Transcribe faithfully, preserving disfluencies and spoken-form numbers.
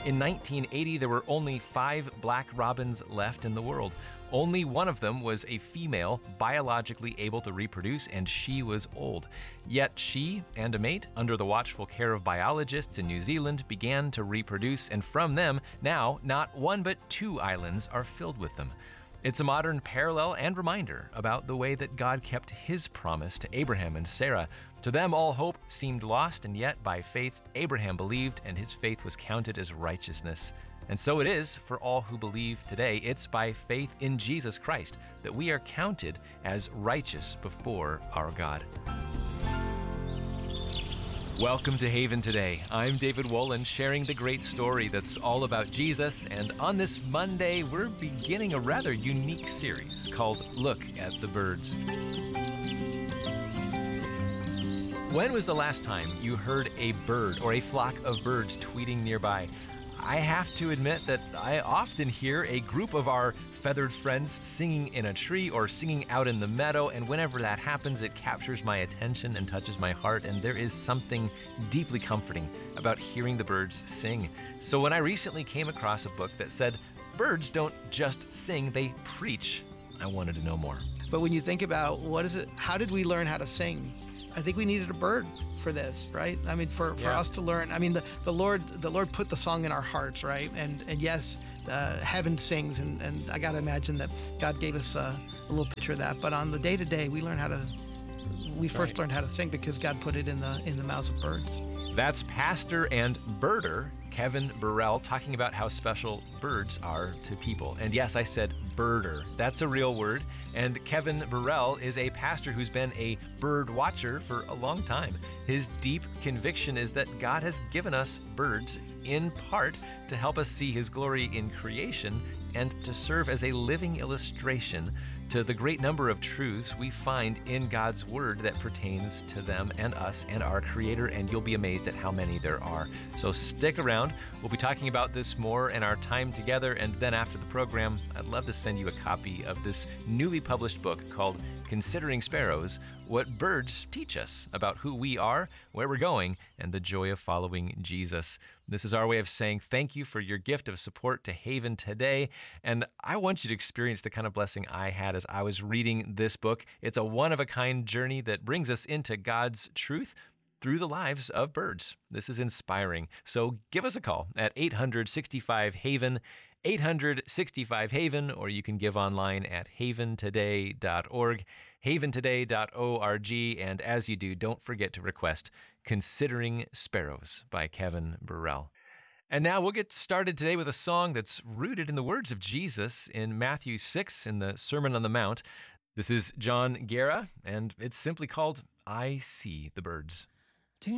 In nineteen eighty, there were only five black robins left in the world. Only one of them was a female, biologically able to reproduce, and she was old. Yet she and a mate, under the watchful care of biologists in New Zealand, began to reproduce, and from them, now, not one but two islands are filled with them. It's a modern parallel and reminder about the way that God kept his promise to Abraham and Sarah. To them, all hope seemed lost, and yet by faith, Abraham believed, and his faith was counted as righteousness. And so it is for all who believe today. It's by faith in Jesus Christ that we are counted as righteous before our God. Welcome to Haven Today. I'm David Wolin, sharing the great story that's all about Jesus. And on this Monday, we're beginning a rather unique series called Look at the Birds. When was the last time you heard a bird or a flock of birds tweeting nearby? I have to admit that I often hear a group of our feathered friends singing in a tree or singing out in the meadow, and whenever that happens, it captures my attention and touches my heart, and there is something deeply comforting about hearing the birds sing. So when I recently came across a book that said, birds don't just sing, they preach, I wanted to know more. But when you think about what is it, how did we learn how to sing? I think we needed a bird for this, right? I mean, for, for Yeah. us to learn. I mean, the, the Lord the Lord put the song in our hearts, right? And and yes, uh, heaven sings, and, and I got to imagine that God gave us uh, a little picture of that. But on the day to day, we learn how to. We That's first right. learned how to sing because God put it in the in the mouths of birds. That's pastor and birder Kevin Burrell talking about how special birds are to people. And yes, I said birder. That's a real word. And Kevin Burrell is a pastor who's been a bird watcher for a long time. His deep conviction is that God has given us birds in part to help us see his glory in creation and to serve as a living illustration to the great number of truths we find in God's Word that pertains to them and us and our Creator, and you'll be amazed at how many there are. So stick around. We'll be talking about this more in our time together, and then after the program, I'd love to send you a copy of this newly published book called Considering Sparrows, What Birds Teach Us About Who We Are, Where We're Going, and the Joy of Following Jesus. This is our way of saying thank you for your gift of support to Haven today, and I want you to experience the kind of blessing I had as I was reading this book. It's a one-of-a-kind journey that brings us into God's truth through the lives of birds. This is inspiring. So give us a call at eight hundred sixty-five Haven, eight hundred sixty-five Haven, or you can give online at haven today dot org, haven today dot org, and as you do, don't forget to request Considering Sparrows by Kevin Burrell. And now we'll get started today with a song that's rooted in the words of Jesus in Matthew six in the Sermon on the Mount. This is John Guerra, and it's simply called I See the Birds.